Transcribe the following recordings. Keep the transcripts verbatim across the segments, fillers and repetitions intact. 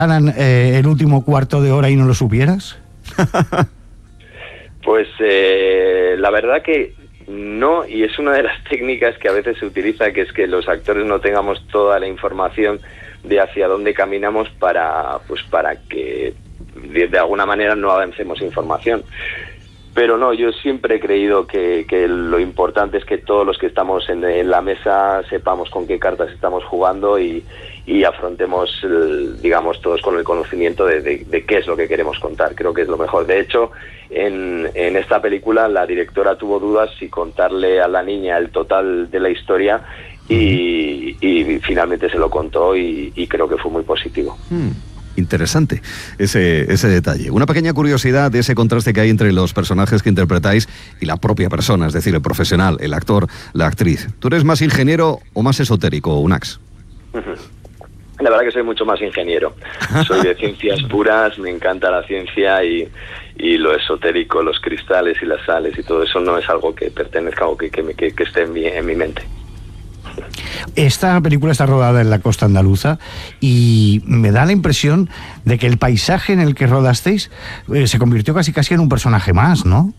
eh, el último cuarto de hora y no lo supieras? Pues eh, la verdad que no, y es una de las técnicas que a veces se utiliza, que es que los actores no tengamos toda la información de hacia dónde caminamos para, pues para que de, de alguna manera no avancemos información. Pero no, yo siempre he creído que, que lo importante es que todos los que estamos en, en la mesa sepamos con qué cartas estamos jugando y, y afrontemos, el, digamos, todos con el conocimiento de, de, de qué es lo que queremos contar. Creo que es lo mejor. De hecho, en, en esta película la directora tuvo dudas si contarle a la niña el total de la historia y, y finalmente se lo contó y, y creo que fue muy positivo. Mm. Interesante ese, ese detalle. Una pequeña curiosidad de ese contraste que hay entre los personajes que interpretáis y la propia persona, es decir, el profesional, el actor, la actriz. ¿Tú eres más ingeniero o más esotérico, Unax? La verdad que soy mucho más ingeniero. Soy de ciencias puras, me encanta la ciencia y, y lo esotérico, los cristales y las sales y todo eso no es algo que pertenezca o que, que, que, que esté en mi, en mi mente. Esta película está rodada en la costa andaluza y me da la impresión de que el paisaje en el que rodasteis eh, se convirtió casi casi en un personaje más, ¿no?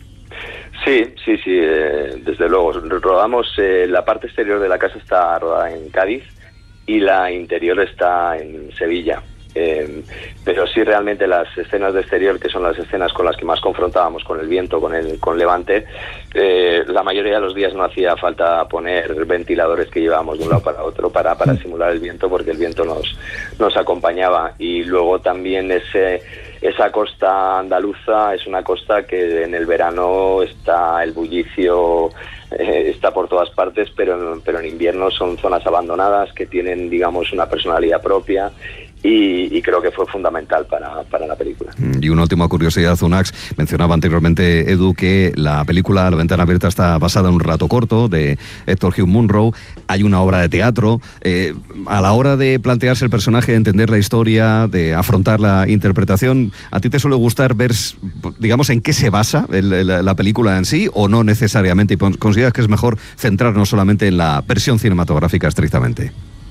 Sí, sí, sí, eh, desde luego. Rodamos, eh, la parte exterior de la casa está rodada en Cádiz y la interior está en Sevilla. Eh, pero sí, realmente las escenas de exterior, que son las escenas con las que más confrontábamos con el viento, con el con Levante, eh, la mayoría de los días no hacía falta poner ventiladores que llevábamos de un lado para otro para, para simular el viento, porque el viento nos, nos acompañaba. Y luego también ese, esa costa andaluza es una costa que en el verano está el bullicio, eh, está por todas partes, pero, pero en invierno son zonas abandonadas que tienen, digamos, una personalidad propia. Y, y creo que fue fundamental para, para la película. Y una última curiosidad, Unax. Mencionaba anteriormente, Edu, que la película La Ventana Abierta está basada en un relato corto de Héctor Hugh Munro. Hay una obra de teatro. Eh, a la hora de plantearse el personaje, de entender la historia, de afrontar la interpretación, ¿a ti te suele gustar ver, digamos, en qué se basa el, el, la película en sí, o no necesariamente? ¿Y consideras que es mejor centrarnos solamente en la versión cinematográfica estrictamente?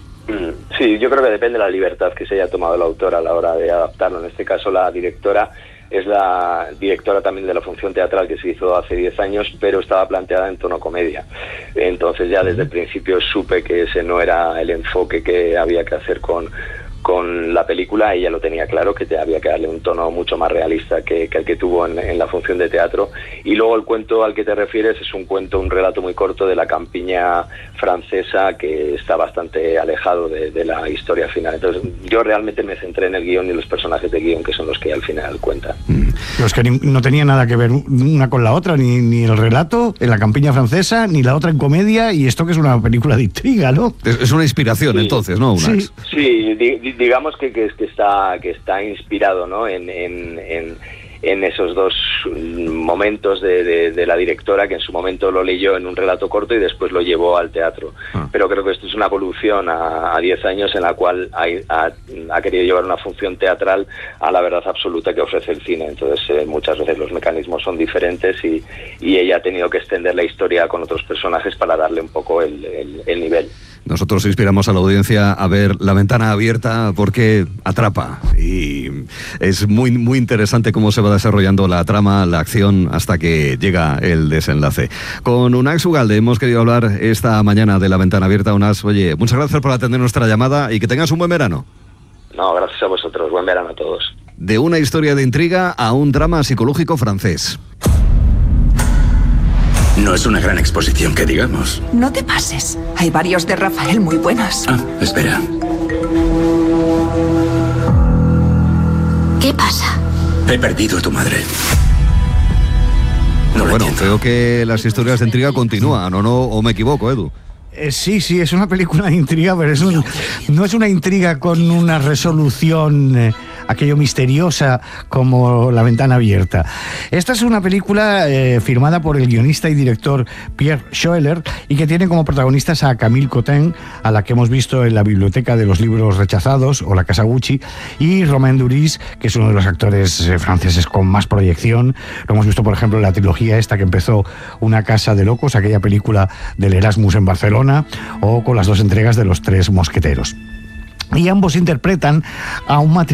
Sí, yo creo que depende de la libertad que se haya tomado el autor a la hora de adaptarlo. En este caso, la directora es la directora también de la función teatral que se hizo hace diez años, pero estaba planteada en tono comedia. Entonces ya desde el principio supe que ese no era el enfoque que había que hacer con, con la película. Ella lo tenía claro, que te había que darle un tono mucho más realista que, que el que tuvo en, en la función de teatro. Y luego el cuento al que te refieres es un cuento, un relato muy corto de la campiña francesa que está bastante alejado de, de la historia final. Entonces yo realmente me centré en el guión y los personajes de guión, que son los que al final cuentan. Los que ni, no tenía nada que ver una con la otra, ni, ni el relato en la campiña francesa, ni la otra en comedia, y esto que es una película de intriga, ¿no? Es, es una inspiración, sí. Entonces, ¿no, Unax? Sí, sí di, di, digamos que, que, que, está, que está inspirado, ¿no? en, en, en en esos dos momentos de, de, de la directora, que en su momento lo leyó en un relato corto y después lo llevó al teatro. Ah. Pero creo que esto es una evolución a diez años en la cual hay, ha, ha querido llevar una función teatral a la verdad absoluta que ofrece el cine. Entonces eh, muchas veces los mecanismos son diferentes y, y ella ha tenido que extender la historia con otros personajes para darle un poco el, el, el nivel. Nosotros inspiramos a la audiencia a ver La Ventana Abierta porque atrapa y es muy, muy interesante cómo se va desarrollando la trama, la acción, hasta que llega el desenlace. Con Unax Ugalde hemos querido hablar esta mañana de La Ventana Abierta. Unax, oye, muchas gracias por atender nuestra llamada y que tengas un buen verano. No, gracias a vosotros. Buen verano a todos. De una historia de intriga a un drama psicológico francés. No es una gran exposición, que digamos. No te pases. Hay varios de Rafael muy buenos. Ah, espera. ¿Qué pasa? He perdido a tu madre. No bueno, creo que las historias de intriga continúan, ¿o no? ¿O me equivoco, Edu? Eh, sí, sí, es una película de intriga, pero es un, no es una intriga con una resolución eh, aquello misteriosa como La Ventana Abierta. Esta es una película eh, firmada por el guionista y director Pierre Schoeller y que tiene como protagonistas a Camille Cotin, a la que hemos visto en la Biblioteca de los Libros Rechazados o La Casa Gucci, y Romain Duris, que es uno de los actores eh, franceses con más proyección. Lo hemos visto, por ejemplo, en la trilogía esta que empezó Una Casa de Locos, aquella película del Erasmus en Barcelona, o con las dos entregas de Los Tres Mosqueteros. y ambos interpretan a un matrimonio